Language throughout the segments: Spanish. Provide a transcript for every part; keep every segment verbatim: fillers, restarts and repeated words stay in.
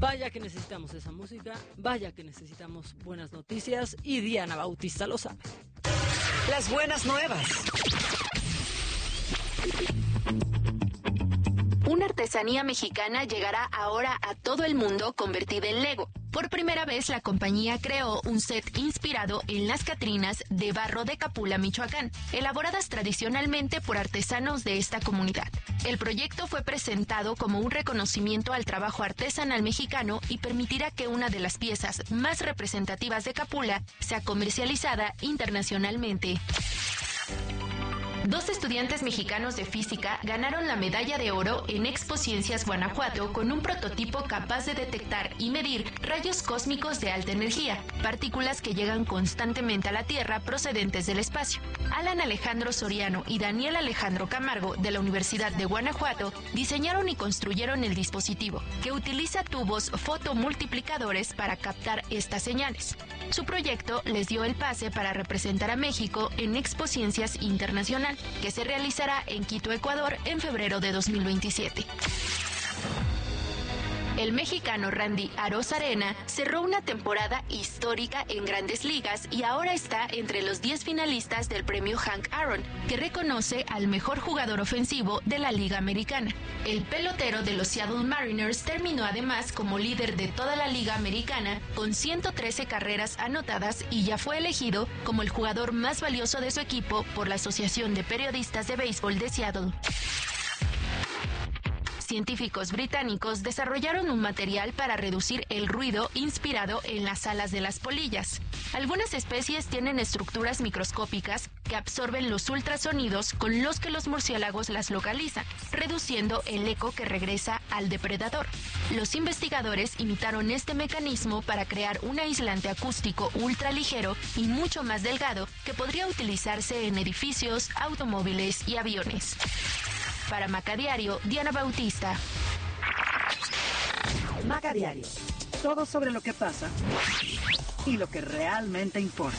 Vaya que necesitamos esa música, vaya que necesitamos buenas noticias y Diana Bautista lo sabe. Las buenas nuevas. Una artesanía mexicana llegará ahora a todo el mundo convertida en Lego. Por primera vez, la compañía creó un set inspirado en las Catrinas de barro de Capula, Michoacán, elaboradas tradicionalmente por artesanos de esta comunidad. El proyecto fue presentado como un reconocimiento al trabajo artesanal mexicano y permitirá que una de las piezas más representativas de Capula sea comercializada internacionalmente. Dos estudiantes mexicanos de física ganaron la medalla de oro en Expo Ciencias Guanajuato con un prototipo capaz de detectar y medir rayos cósmicos de alta energía, partículas que llegan constantemente a la Tierra procedentes del espacio. Alan Alejandro Soriano y Daniel Alejandro Camargo, de la Universidad de Guanajuato, diseñaron y construyeron el dispositivo, que utiliza tubos fotomultiplicadores para captar estas señales. Su proyecto les dio el pase para representar a México en Expo Ciencias Internacional, que se realizará en Quito, Ecuador, en febrero de dos mil veintisiete. El mexicano Randy Arozarena cerró una temporada histórica en Grandes Ligas y ahora está entre los diez finalistas del premio Hank Aaron, que reconoce al mejor jugador ofensivo de la Liga Americana. El pelotero de los Seattle Mariners terminó además como líder de toda la Liga Americana con ciento trece carreras anotadas y ya fue elegido como el jugador más valioso de su equipo por la Asociación de Periodistas de Béisbol de Seattle. Científicos británicos desarrollaron un material para reducir el ruido inspirado en las alas de las polillas. Algunas especies tienen estructuras microscópicas que absorben los ultrasonidos con los que los murciélagos las localizan, reduciendo el eco que regresa al depredador. Los investigadores imitaron este mecanismo para crear un aislante acústico ultraligero y mucho más delgado que podría utilizarse en edificios, automóviles y aviones. Para Maca Diario, Diana Bautista. Maca Diario. Todo sobre lo que pasa y lo que realmente importa.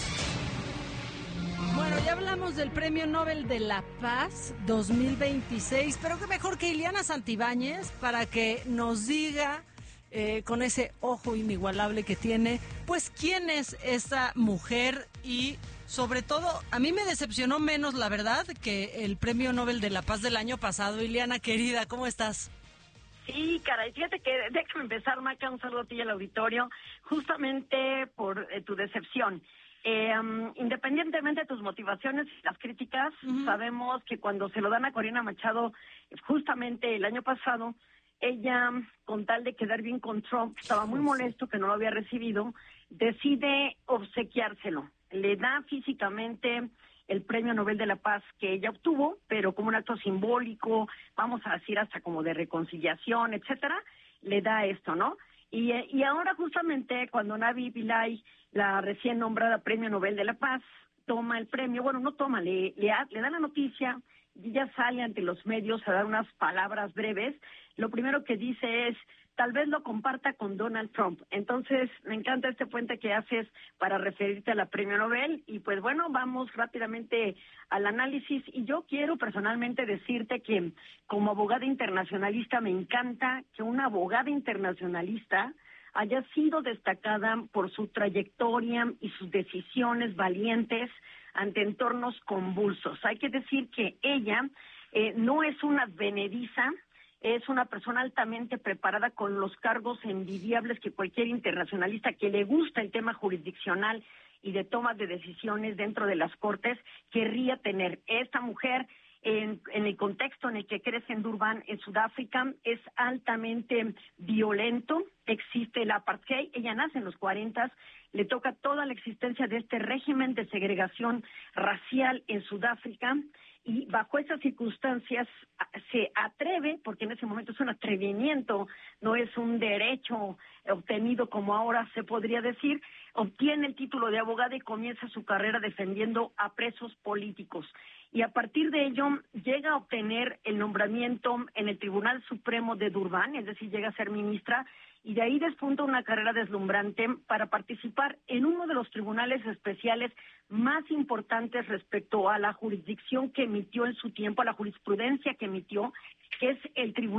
Bueno, ya hablamos del Premio Nobel de la Paz dos mil veintiséis, pero qué mejor que Ileana Santibáñez para que nos diga, eh, con ese ojo inigualable que tiene, pues quién es esta mujer y... Sobre todo, a mí me decepcionó menos, la verdad, que el Premio Nobel de la Paz del año pasado. Ileana, querida, ¿cómo estás? Sí, caray, fíjate que déjame empezar, Maca, un saludo a ti y al auditorio, justamente por eh, tu decepción. Eh, um, independientemente de tus motivaciones y las críticas, uh-huh. Sabemos que cuando se lo dan a Corina Machado, justamente el año pasado, ella, con tal de quedar bien con Trump, estaba muy molesto que no lo había recibido, decide obsequiárselo. Le da físicamente el Premio Nobel de la Paz que ella obtuvo, pero como un acto simbólico, vamos a decir hasta como de reconciliación, etcétera, le da esto, ¿no? Y, y ahora justamente cuando Navi Pillay, la recién nombrada Premio Nobel de la Paz, toma el premio, bueno, no toma, le, le, le da la noticia y ella sale ante los medios a dar unas palabras breves. Lo primero que dice es, tal vez lo comparta con Donald Trump. Entonces, me encanta este puente que haces para referirte a la Premio Nobel. Y pues bueno, vamos rápidamente al análisis. Y yo quiero personalmente decirte que como abogada internacionalista me encanta que una abogada internacionalista haya sido destacada por su trayectoria y sus decisiones valientes ante entornos convulsos. Hay que decir que ella eh, no es una advenediza, es una persona altamente preparada con los cargos envidiables que cualquier internacionalista que le gusta el tema jurisdiccional y de toma de decisiones dentro de las cortes querría tener. Esta mujer, en, en el contexto en el que crece en Durban, en Sudáfrica, es altamente violento, existe el apartheid, ella nace en los cuarenta, le toca toda la existencia de este régimen de segregación racial en Sudáfrica, y bajo esas circunstancias se atreve, porque en ese momento es un atrevimiento, no es un derecho obtenido como ahora se podría decir, obtiene el título de abogada y comienza su carrera defendiendo a presos políticos. Y a partir de ello llega a obtener el nombramiento en el Tribunal Supremo de Durban, es decir, llega a ser ministra, y de ahí despunta una carrera deslumbrante para participar en uno de los tribunales especiales más importantes respecto a la jurisdicción que emitió en su tiempo, a la jurisprudencia que emitió, que es el Tribunal